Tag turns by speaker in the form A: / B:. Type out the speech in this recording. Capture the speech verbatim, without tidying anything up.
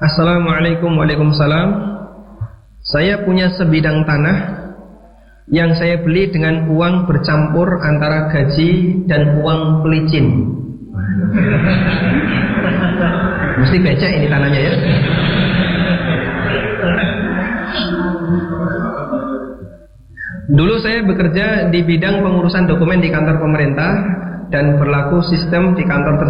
A: Assalamualaikum waalaikumsalam. Saya punya sebidang tanah yang saya beli dengan uang bercampur antara gaji dan uang pelicin. Mesti becek ini tanahnya ya. Dulu saya bekerja di bidang pengurusan dokumen di kantor pemerintah dan berlaku sistem di kantor tersebut